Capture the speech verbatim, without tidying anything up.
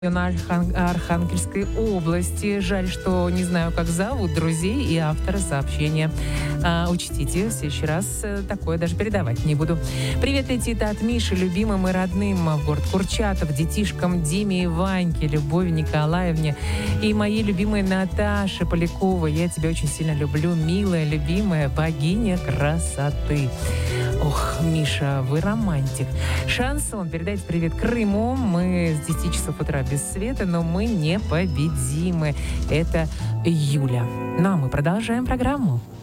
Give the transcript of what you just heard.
на Архан- Архангельской области. Жаль, что не знаю, как зовут друзей и автора сообщения. А, учтите, в следующий раз э, такое даже передавать не буду. Привет летит от Миши, любимым и родным в город Курчатов, детишкам Диме и Ваньке, Любови Николаевне и моей любимой Наташе Поляковой. Я тебя очень сильно люблю, милая, любимая богиня красоты. Ох, Миша, вы романтик. Шансон передайте привет Крыму. Мы с десяти часов утра без света, но мы непобедимы. Это Юля. Ну а мы продолжаем программу.